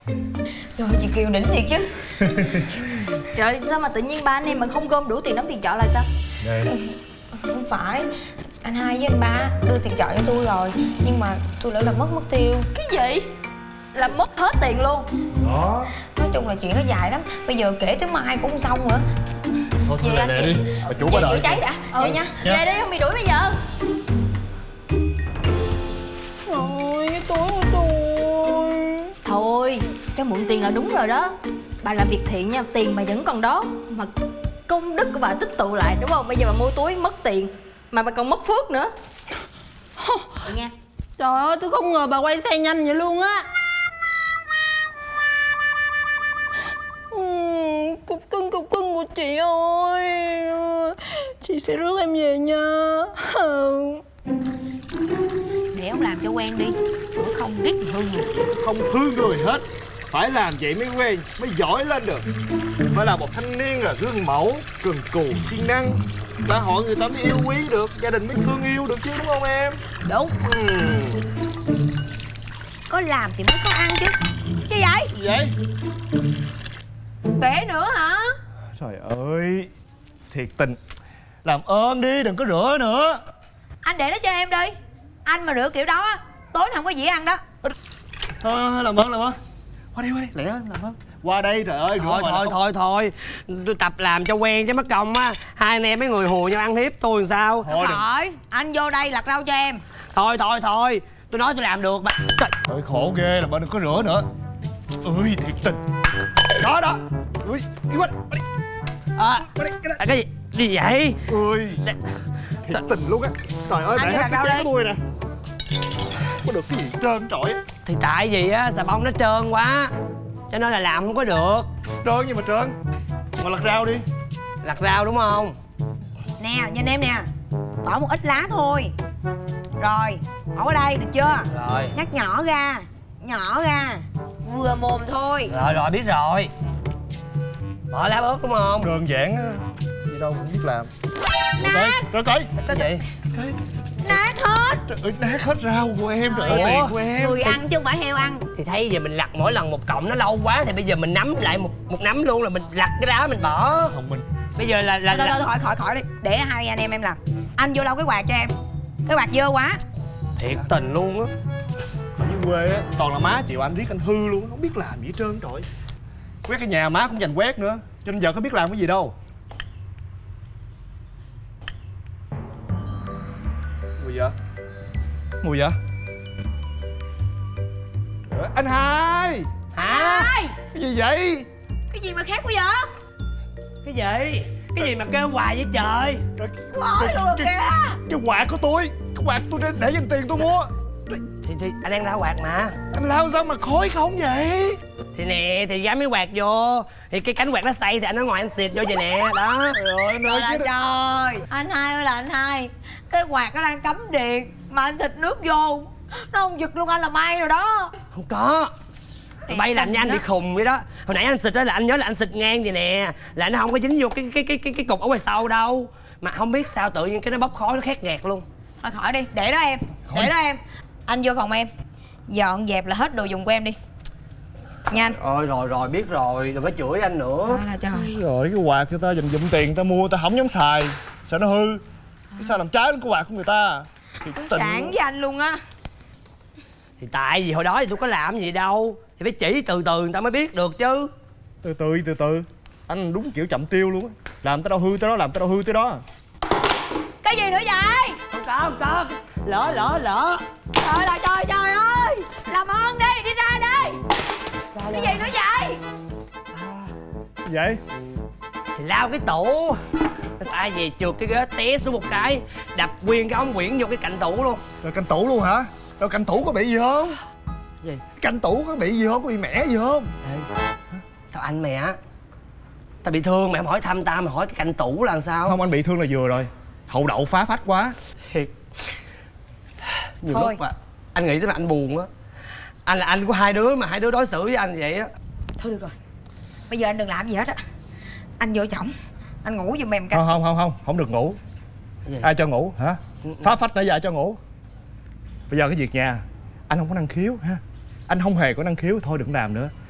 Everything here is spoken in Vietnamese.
Trời ơi, chị Kiều đỉnh thiệt chứ. Trời, sao mà tự nhiên ba anh em mà không gom đủ tiền đóng tiền trọ là sao? Đây. Không phải, anh Hai với anh Ba đưa tiền trọ cho tôi rồi, nhưng mà tôi lỡ làm mất tiêu. Cái gì? Làm mất hết tiền luôn? Đó. Nói chung là chuyện nó dài lắm, bây giờ kể tới mai cũng không xong nữa. Thôi thôi Về nè đi, bà chủ về bà đợi. chữa cháy đã. Vậy nha. Về đi, không bị đuổi bây giờ. Trời, cái túi của tôi. Thôi, cái mượn tiền là đúng rồi đó. Bà làm việc thiện nha, tiền bà vẫn còn đó. Mà công đức của bà tích tụ lại, đúng không? Bây giờ bà mua túi mất tiền, mà bà còn mất phước nữa. Vậy nha. Trời ơi, tôi không ngờ bà quay xe nhanh vậy luôn á. Cục cưng của chị ơi. Chị sẽ rước em về nha. Để ông làm cho quen đi, bữa không riết thì hư rồi. Không hư người hết. Phải làm vậy mới quen, mới giỏi lên được. Phải là một thanh niên là gương mẫu, cần cù, siêng năng. Xã hội người ta mới yêu quý được, gia đình mới thương yêu được chứ, đúng không em? Đúng. Có làm thì mới có ăn chứ. Cái vậy? Gì vậy? Kể nữa hả? Trời ơi, thiệt tình. Làm ơn đi, đừng có rửa nữa. Anh để nó cho em đi. Anh mà rửa kiểu đó á, tối nào không có gì ăn đó. Thôi, làm ơn. Qua đây, lẹ làm ơn. Qua đây, trời ơi. Thôi tôi tập làm cho quen chứ mất công á. Hai anh em mấy người hùa nhau ăn hiếp tôi làm sao. Thôi đừng. Anh vô đây lặt rau cho em. Thôi tôi nói tôi làm được mà. Trời. Trời khổ ghê, làm ơn đừng có rửa nữa. Ơi, thiệt tình. Đó. Ui, đi qua đây. Cái gì? Gì vậy? Ui, thiệt tình luôn á. Trời ơi, Anh mẹ đi hết đặt rau cái đi. của tôi nè. Có được cái gì trơn trọi á. Thì tại vì á xà bông nó trơn quá, cho nên là làm không có được. Trơn gì mà trơn. Mà lặt rau đi. Lặt rau đúng không? Nè, nhìn em nè. Bỏ một ít lá thôi. Rồi, bỏ vào đây, được chưa? Rồi. Nhắc nhỏ ra. Vừa mồm thôi. Rồi biết rồi. Bỏ lá ớt đúng không? Đơn giản á. Gì đâu cũng biết làm. Nát. Rồi coi. Cái gì? Nát hết. Trời ơi, nát hết rau của em. Trời ơi, tiền của em. Người ăn chứ không phải heo ăn. Thì thay vì mình lặt mỗi lần một cọng nó lâu quá thì bây giờ mình nắm lại một nắm luôn, là mình lặt cái lá mình bỏ. Thông minh. Bây giờ là Thôi khỏi đi. Để hai anh em làm. Anh vô lau cái quạt cho em. Cái quạt dơ quá. thiệt tình luôn á. Ở dưới quê á, toàn là má chịu anh riết anh hư luôn, không biết làm gì hết trơn trời. Quét cái nhà má cũng dành quét nữa, cho nên giờ có biết làm cái gì đâu. Mùi vậy? Mùi vậy? Trời ơi, anh Hai! Hả? Cái gì vậy? Cái gì mà khác quá vậy? Cái gì? Cái gì mà kêu hoài vậy trời? Trời, Khỏi luôn rồi kìa. cái quạt của tôi, cái quạt tôi để dành tiền tôi mua. Thì anh đang lau quạt mà. Anh lao sao mà khói không vậy? Thì nè, thì gắn cái quạt vô. Thì cái cánh quạt nó xây thì anh ở ngoài anh xịt vô vậy nè, đó. Trời ơi, anh ơi, Trời ơi trời. Anh Hai ơi là anh Hai. Cái quạt nó đang cắm điện mà anh xịt nước vô, nó không giật luôn anh là may rồi đó. Không có. Bay làm như anh bị khùng vậy đó. Hồi nãy anh xịt đó là anh nhớ là anh xịt ngang vậy nè, là nó không có dính vô cái cục ở ngoài sau đâu. Mà không biết sao tự nhiên cái nó bốc khói nó khét nghẹt luôn. Thôi khỏi đi, để đó em. Để đó em. Anh vô phòng em, dọn dẹp là hết đồ dùng của em đi nha anh. Rồi biết rồi, đừng có chửi anh nữa. Thôi là trời. rồi cái quạt người ta dành dụm tiền người ta mua, người ta không dám xài, sợ nó hư. Sao làm trái đến cái quạt của người ta? Thì Sản với anh luôn á. Thì tại vì hồi đó thì tôi có làm gì đâu, thì phải chỉ từ từ người ta mới biết được chứ. từ từ anh đúng kiểu chậm tiêu luôn á, làm tới đâu hư tới đó, làm tới đâu hư tới đó. Cái gì nữa vậy? Không có. Lỡ. Trời là trời ơi. Làm ơn đi ra đi. Cái gì nữa vậy? Vậy Thì lao cái tủ. Ai về trượt cái ghế té xuống một cái, đập nguyên cái ống quyển vô cái cạnh tủ luôn. rồi canh tủ luôn hả? Rồi canh tủ có bị gì không? Gì? Canh tủ có bị gì không, có bị mẻ gì không? Ê, tao anh mày á, tao bị thương mày không hỏi thăm tao mà hỏi cái cạnh tủ là làm sao? Không, anh bị thương là vừa rồi, hậu đậu phá phách quá. Thiệt. Nhiều Thôi. lúc mà anh nghĩ tới mà anh buồn á. Anh là anh của hai đứa mà hai đứa đối xử với anh vậy á. Thôi được rồi, bây giờ anh đừng làm gì hết á. Anh vô chổng, anh ngủ giùm em cái. Không được ngủ. Gì? Ai cho ngủ hả? Phá phách nãy giờ ai cho ngủ? Bây giờ cái việc nhà anh không có năng khiếu ha, anh không hề có năng khiếu, thôi đừng làm nữa.